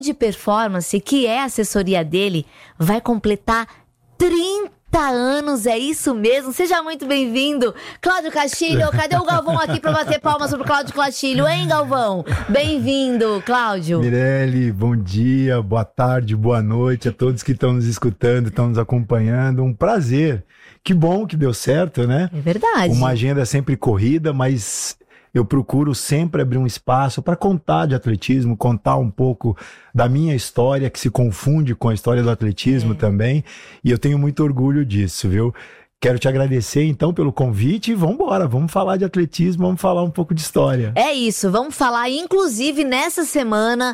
de performance, que é a assessoria dele, vai completar 30 anos, é isso mesmo? Seja muito bem-vindo, Cláudio Castilho. Cadê o Galvão aqui pra bater palmas pro Cláudio Castilho, hein, Galvão? Bem-vindo, Cláudio. Mirelle, bom dia, boa tarde, boa noite a todos que estão nos escutando, estão nos acompanhando. Um prazer. Que bom que deu certo, né? É verdade. Uma agenda sempre corrida, mas eu procuro sempre abrir um espaço para contar de atletismo, contar um pouco da minha história, que se confunde com a história do atletismo também. E eu tenho muito orgulho disso, viu? Quero te agradecer, então, pelo convite e vamos embora, vamos falar de atletismo, vamos falar um pouco de história. É isso, vamos falar, inclusive, nessa semana,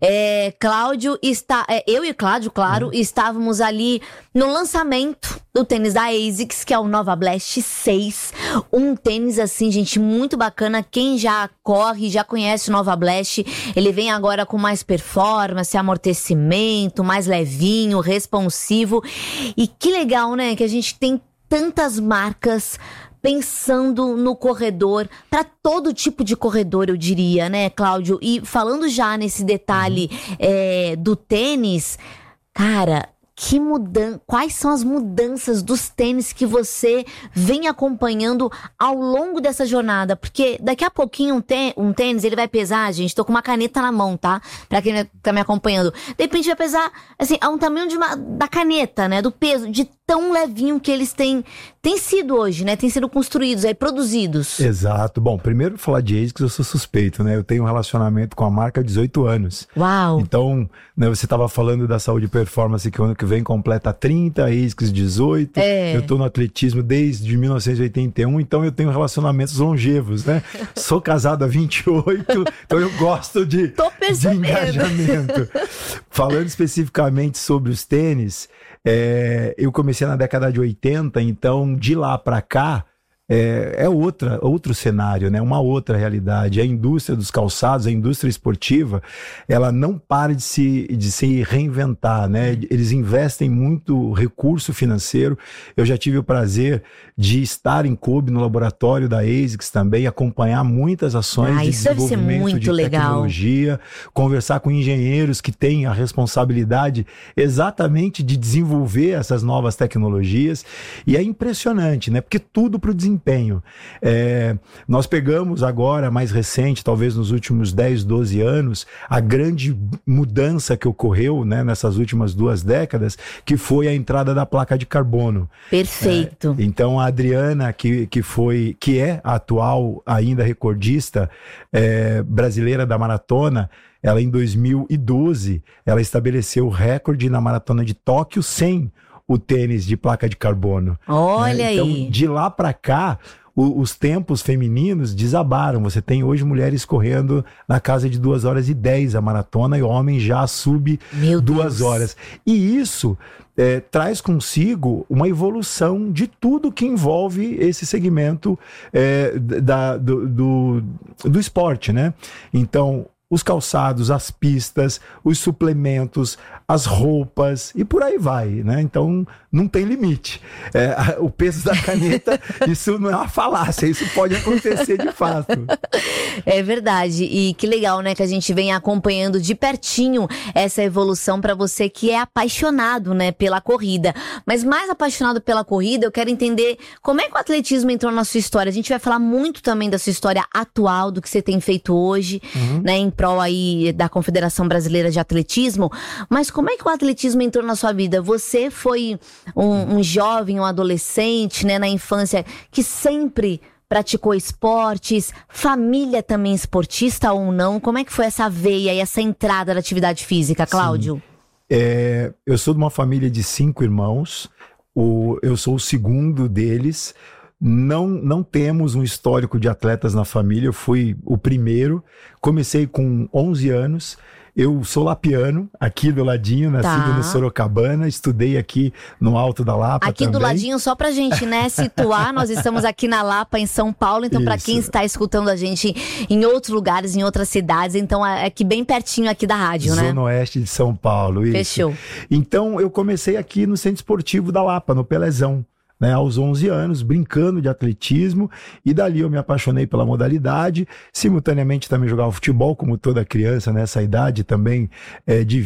Cláudio está... eu e Cláudio, claro, estávamos ali no lançamento do tênis da ASICS, que é o Nova Blast 6. Um tênis, assim, gente, muito bacana. Quem já corre, já conhece o Nova Blast, ele vem agora com mais performance, amortecimento, mais levinho, responsivo. E que legal, né, que a gente tem tantas marcas pensando no corredor, para todo tipo de corredor, eu diria, né, Cláudio? E falando já nesse detalhe do tênis, cara, quais são as mudanças dos tênis que você vem acompanhando ao longo dessa jornada? Porque daqui a pouquinho um tênis, ele vai pesar, gente, tô com uma caneta na mão, tá? Pra quem tá me acompanhando. De repente vai pesar, assim, a um tamanho da caneta, né? Do peso, de tão levinho que eles têm sido hoje, né? Têm sido construídos, produzidos. Exato. Bom, primeiro falar de ASICS, eu sou suspeito, né? Eu tenho um relacionamento com a marca há 18 anos. Uau! Então, né, você estava falando da saúde e performance, que o ano que vem completa 30, ASICS 18. Eu tô no atletismo desde 1981, então eu tenho relacionamentos longevos, né? Sou casado há 28, então eu gosto de engajamento. Falando especificamente sobre os tênis, eu comecei na década de 80, então de lá para cá outro cenário, né? Uma outra realidade. A indústria dos calçados, a indústria esportiva, ela não para de se reinventar, né? Eles investem muito recurso financeiro. Eu já tive o prazer de estar em Kobe, no laboratório da ASICS também, acompanhar muitas ações de desenvolvimento de tecnologia, conversar com engenheiros que têm a responsabilidade exatamente de desenvolver essas novas tecnologias. E é impressionante, né? Porque tudo para o desempenho. Nós pegamos agora, mais recente, talvez nos últimos 10, 12 anos, a grande mudança que ocorreu, né, nessas últimas 2 décadas, que foi a entrada da placa de carbono. Perfeito. Então a Adriana, que é a atual ainda recordista brasileira da maratona, ela em 2012, ela estabeleceu o recorde na maratona de Tóquio sem o tênis de placa de carbono. Olha então, aí. De lá para cá, os tempos femininos desabaram. Você tem hoje mulheres correndo na casa de 2h10 a maratona e homens já sub 2 horas. E isso traz consigo uma evolução de tudo que envolve esse segmento do esporte, né? Então, os calçados, as pistas, os suplementos, as roupas e por aí vai, né? Então não tem limite. O peso da caneta, isso não é uma falácia, isso pode acontecer de fato. É verdade, e que legal, né, que a gente vem acompanhando de pertinho essa evolução para você que é apaixonado, né, pela corrida. Mas mais apaixonado pela corrida, eu quero entender como é que o atletismo entrou na sua história. A gente vai falar muito também da sua história atual, do que você tem feito hoje, né, em prol aí da Confederação Brasileira de Atletismo. Mas como é que o atletismo entrou na sua vida? Você foi um jovem, um adolescente, né, na infância, que sempre praticou esportes, família também esportista ou não? Como é que foi essa veia e essa entrada da atividade física, Cláudio? Eu sou de uma família de 5 irmãos, eu sou o segundo deles. Não temos um histórico de atletas na família, eu fui o primeiro, comecei com 11 anos. Eu sou lapiano, aqui do ladinho, nascido no Sorocabana, estudei aqui no Alto da Lapa aqui também. Do ladinho, só pra gente, né, situar, nós estamos aqui na Lapa, em São Paulo, então para quem está escutando a gente em outros lugares, em outras cidades, então é aqui bem pertinho aqui da rádio, né? Zona Oeste de São Paulo, isso. Fechou. Então eu comecei aqui no Centro Esportivo da Lapa, no Pelezão. né, aos 11 anos, brincando de atletismo, e dali eu me apaixonei pela modalidade, simultaneamente também jogava futebol, como toda criança nessa idade também, de